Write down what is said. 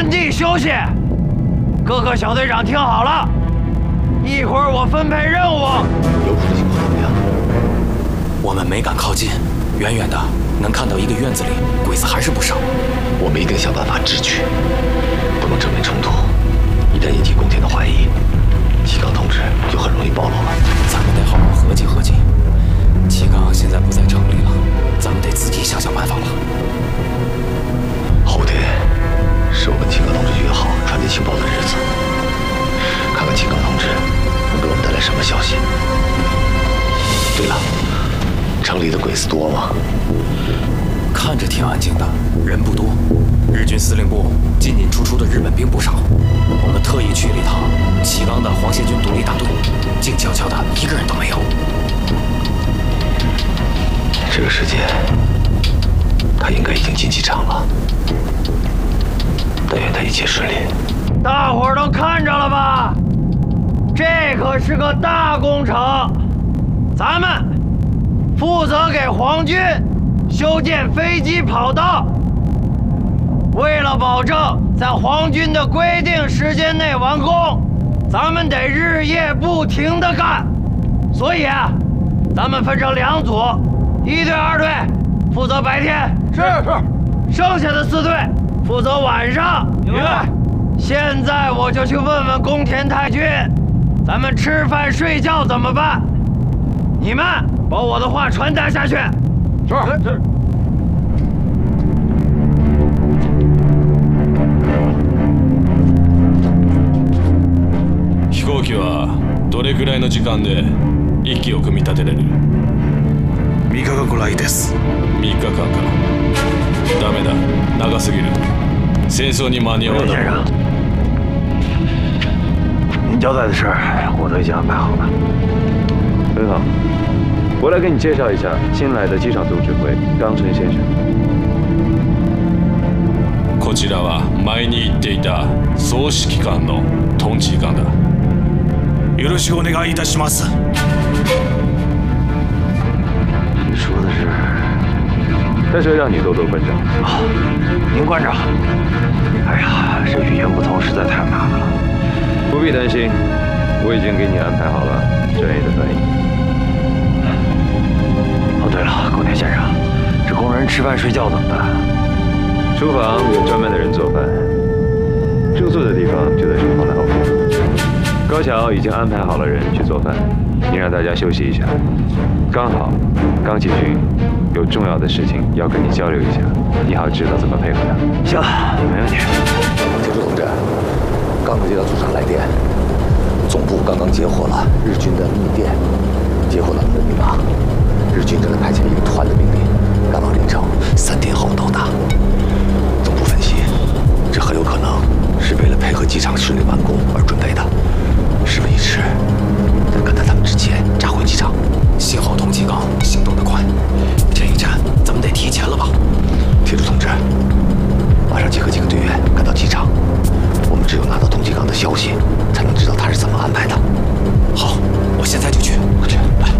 原地休息。各个小队长听好了，一会儿我分配任务。 有谱的情况怎么样？ 我们没敢靠近，远远的能看到一个院子里鬼子还是不少。 我们一定想办法智取，不能正面冲突。一旦引起宫田的怀疑，齐刚同志就很容易暴露了。 咱们得好好合计合计。齐刚现在不在城里了，咱们得自己想想办法了。 后天是我跟齐刚同志约好传递情报的日子，看看齐刚同志能给我们带来什么消息。对了，城里的鬼子多吗？ 看着挺安静的，人不多。日军司令部进进出出的日本兵不少。我们特意去了一趟齐刚的皇协军独立大队，静悄悄的，一个人都没有。 这个时间，他应该已经进机场了。但愿他一切顺利。 大伙儿都看着了吧？这可是个大工程，咱们负责给皇军修建飞机跑道。为了保证在皇军的规定时间内完工，咱们得日夜不停地干。所以啊，咱们分成2组，1队、2队负责白天，是，剩下的4队负责晚上。明白。现在我就去问问宫田太君，咱们吃饭睡觉怎么办？你们把我的话传达下去。是。 飛行機はどれくらいの時間で1機を組み立てれる？3日がご来です。3日間か。ダメだ、長すぎる。戦争に間に合わない。 先生，您交代的事我都已经安排好了。 很好，我来给你介绍一下新来的机场组指挥冈辰先生。 こちらは前に言っていた総指揮官のトンチー官だ。よろしくお願いいたします。 你说的是？ 他说让你多多关照。 啊，您关照。哎呀，这语言不通实在太麻烦了。 不必担心，我已经给你安排好了专业的翻译。 哦，对了，宫田先生，这工人吃饭睡觉怎么办？ 厨房有专门的人做饭，住宿的地方就在厨房的后面。高桥已经安排好了人去做饭，你让大家休息一下。刚好冈崎君有重要的事情要跟你交流一下，你好知道怎么配合他。 行，没问题。 田中同志，刚刚接到组长来电，总部刚刚截获了日军的密电，截获了他们的密码。日军正在派遣一个团的兵力赶往临城，3天后到达。总部分析，这很有可能是为了配合机场顺利完工而准备